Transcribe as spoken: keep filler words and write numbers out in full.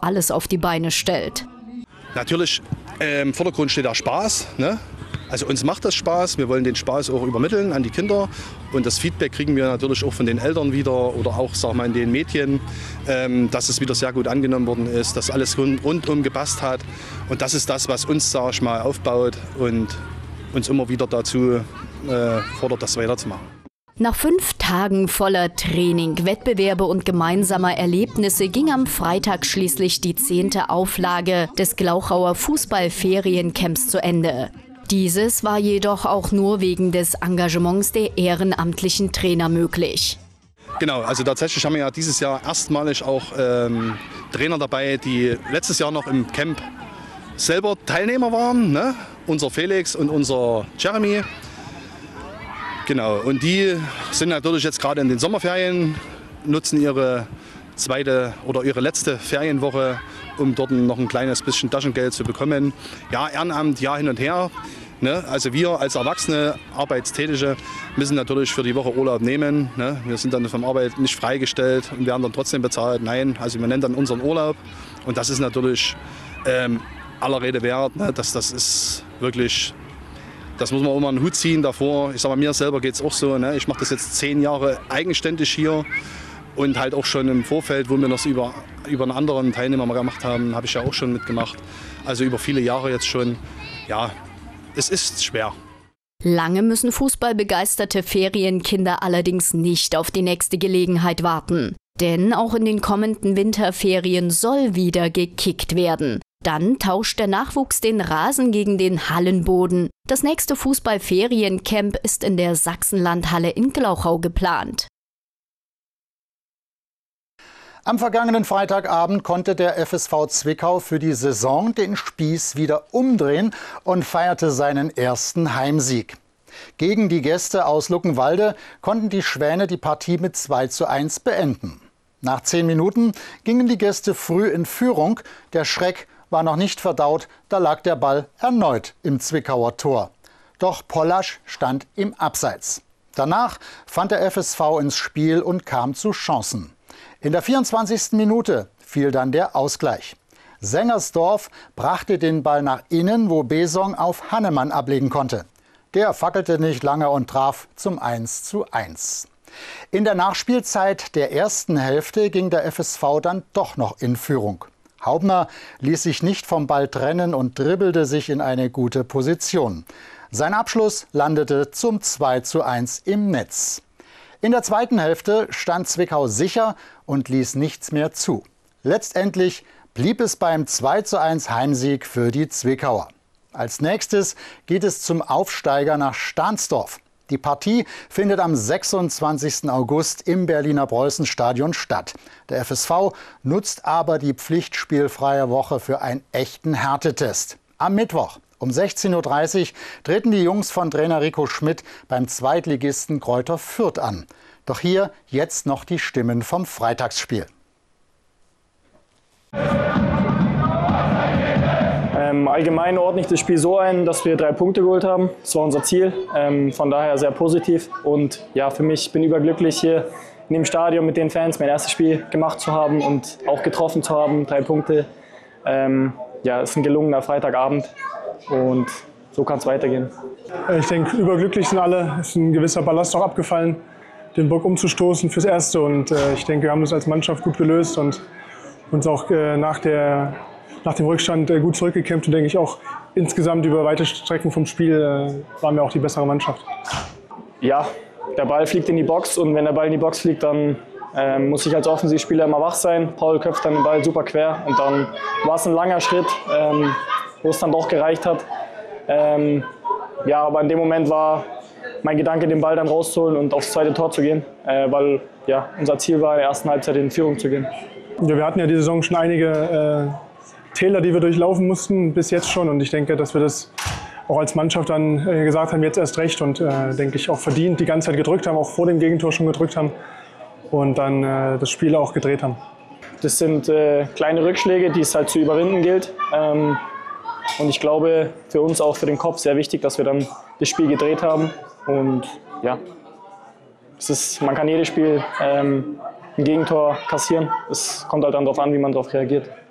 alles auf die Beine stellt. Natürlich äh, im Vordergrund steht der Spaß, ne? Also uns macht das Spaß, wir wollen den Spaß auch übermitteln an die Kinder und das Feedback kriegen wir natürlich auch von den Eltern wieder oder auch, sag mal, in den Medien, ähm, dass es wieder sehr gut angenommen worden ist, dass alles rundum gepasst hat und das ist das, was uns, sag ich mal, aufbaut und uns immer wieder dazu äh, fordert, das weiterzumachen. Nach fünf Tagen voller Training, Wettbewerbe und gemeinsamer Erlebnisse ging am Freitag schließlich die zehnte Auflage des Glauchauer Fußballferiencamps zu Ende. Dieses war jedoch auch nur wegen des Engagements der ehrenamtlichen Trainer möglich. Genau, also tatsächlich haben wir ja dieses Jahr erstmalig auch ähm, Trainer dabei, die letztes Jahr noch im Camp selber Teilnehmer waren, ne? Unser Felix und unser Jeremy. Genau, und die sind natürlich jetzt gerade in den Sommerferien, nutzen ihre zweite oder ihre letzte Ferienwoche, um dort noch ein kleines bisschen Taschengeld zu bekommen. Ja, Ehrenamt, ja, hin und her. Ne? Also wir als Erwachsene, Arbeitstätige, müssen natürlich für die Woche Urlaub nehmen. Ne? Wir sind dann vom Arbeit nicht freigestellt und werden dann trotzdem bezahlt. Nein, also wir nennen dann unseren Urlaub. Und das ist natürlich ähm, aller Rede wert. Ne? Das, das ist wirklich... Das muss man immer einen Hut ziehen davor. Ich sage mal, mir selber geht es auch so. Ne? Ich mache das jetzt zehn Jahre eigenständig hier und halt auch schon im Vorfeld, wo wir das über, über einen anderen Teilnehmer mal gemacht haben, habe ich ja auch schon mitgemacht. Also über viele Jahre jetzt schon. Ja, es ist schwer. Lange müssen fußballbegeisterte Ferienkinder allerdings nicht auf die nächste Gelegenheit warten. Denn auch in den kommenden Winterferien soll wieder gekickt werden. Dann tauscht der Nachwuchs den Rasen gegen den Hallenboden. Das nächste Fußballferiencamp ist in der Sachsenlandhalle in Glauchau geplant. Am vergangenen Freitagabend konnte der F S V Zwickau für die Saison den Spieß wieder umdrehen und feierte seinen ersten Heimsieg. Gegen die Gäste aus Luckenwalde konnten die Schwäne die Partie mit zwei zu eins beenden. Nach zehn Minuten gingen die Gäste früh in Führung. Der Schreck war noch nicht verdaut, da lag der Ball erneut im Zwickauer Tor. Doch Pollasch stand im Abseits. Danach fand der F S V ins Spiel und kam zu Chancen. In der vierundzwanzigsten Minute fiel dann der Ausgleich. Sengersdorf brachte den Ball nach innen, wo Besong auf Hannemann ablegen konnte. Der fackelte nicht lange und traf zum eins zu eins. In der Nachspielzeit der ersten Hälfte ging der F S V dann doch noch in Führung. Haubner ließ sich nicht vom Ball trennen und dribbelte sich in eine gute Position. Sein Abschluss landete zum zwei zu eins im Netz. In der zweiten Hälfte stand Zwickau sicher und ließ nichts mehr zu. Letztendlich blieb es beim zwei zu eins Heimsieg für die Zwickauer. Als nächstes geht es zum Aufsteiger nach Stahnsdorf. Die Partie findet am sechsundzwanzigsten August im Berliner Preußenstadion statt. Der F S V nutzt aber die pflichtspielfreie Woche für einen echten Härtetest. Am Mittwoch um sechzehn Uhr dreißig treten die Jungs von Trainer Rico Schmidt beim Zweitligisten Greuther Fürth an. Doch hier jetzt noch die Stimmen vom Freitagsspiel. Ähm, allgemein ordne ich das Spiel so ein, dass wir drei Punkte geholt haben. Das war unser Ziel, ähm, von daher sehr positiv. Und ja, für mich, ich bin überglücklich hier in dem Stadion mit den Fans mein erstes Spiel gemacht zu haben und auch getroffen zu haben. Drei Punkte. Ähm, ja, es ist ein gelungener Freitagabend und so kann es weitergehen. Ich denke, überglücklich sind alle. Es ist ein gewisser Ballast auch abgefallen, den Bock umzustoßen fürs Erste. Und äh, ich denke, wir haben das als Mannschaft gut gelöst und uns auch äh, nach der Nach dem Rückstand gut zurückgekämpft und denke ich auch insgesamt über weite Strecken vom Spiel äh, waren wir auch die bessere Mannschaft. Ja, der Ball fliegt in die Box und wenn der Ball in die Box fliegt, dann äh, muss ich als Offensivspieler immer wach sein. Paul köpft dann den Ball super quer und dann war es ein langer Schritt, ähm, wo es dann doch gereicht hat. Ähm, ja, aber in dem Moment war mein Gedanke, den Ball dann rauszuholen und aufs zweite Tor zu gehen, äh, weil ja, unser Ziel war, in der ersten Halbzeit in Führung zu gehen. Ja, wir hatten ja die Saison schon einige äh, Täler, die wir durchlaufen mussten, bis jetzt schon. Und ich denke, dass wir das auch als Mannschaft dann äh, gesagt haben, jetzt erst recht. Und äh, denke ich auch verdient die ganze Zeit gedrückt haben, auch vor dem Gegentor schon gedrückt haben. Und dann äh, das Spiel auch gedreht haben. Das sind äh, kleine Rückschläge, die es halt zu überwinden gilt. Ähm, und ich glaube, für uns auch für den Kopf sehr wichtig, dass wir dann das Spiel gedreht haben. Und ja, es ist, man kann jedes Spiel ähm, ein Gegentor kassieren. Es kommt halt dann darauf an, wie man darauf reagiert.